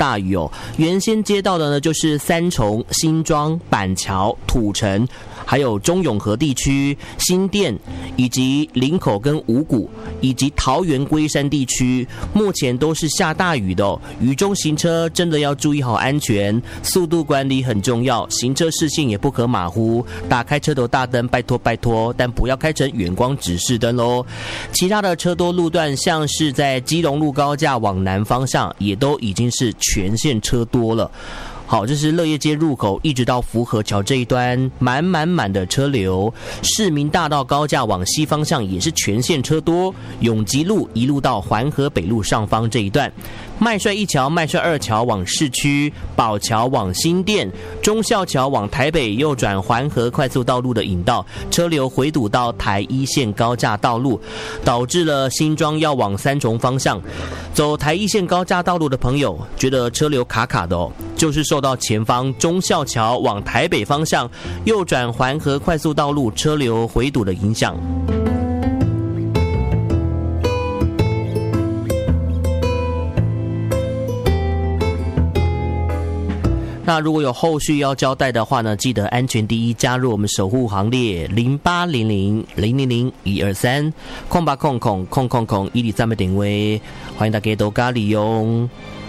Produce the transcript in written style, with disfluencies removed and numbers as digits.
大雨哦。原先接到的呢就是三重、新庄、板桥、土城，还有中永和地区、新店以及林口跟五股，以及桃园龟山地区，目前都是下大雨的哦。雨中行车真的要注意好安全，速度管理很重要，行车视线也不可马虎，打开车头大灯，拜托拜托，但不要开成远光指示灯咯。其他的车多路段，像是在基隆路高架往南方向，也都已经是全线车多了。好，这是乐业街入口一直到福和桥这一端满的车流，市民大道高架往西方向也是全线车多，永吉路一路到环河北路上方这一段，麦帅一桥、麦帅二桥往市区，宝桥往新店，忠孝桥往台北右转环河快速道路的引道，车流回堵到台一线高架道路，导致了新庄要往三重方向走台一线高架道路的朋友觉得车流卡卡的哦，就是受到前方忠孝桥往台北方向右转环河快速道路车流回堵的影响。那如果有后续要交代的话呢，记得安全第一，加入我们守护行列0800000123，空吧空123的定位，欢迎大家多加利用。